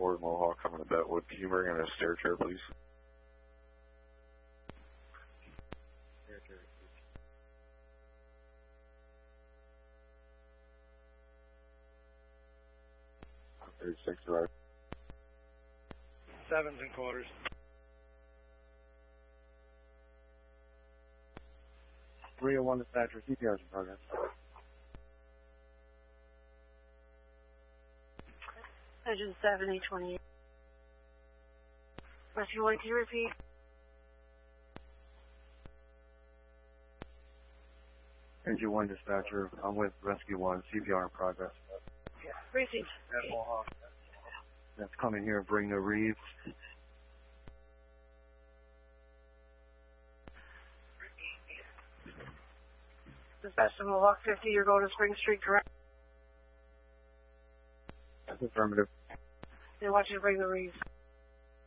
4 Mohawk coming to Betwood. Can you bring in a stair chair, please? Stair chair. 36 right. 7s and quarters. .301 dispatcher, CPR is in progress. Engine 7028. Rescue 1, can you repeat? Engine 1 dispatcher, I'm with Rescue 1, CPR in progress. Received. That's coming here, bring the Reeves. Dispatch to Mohawk 50, you're going to Spring Street, correct? That's affirmative. They want you to bring the Reeves.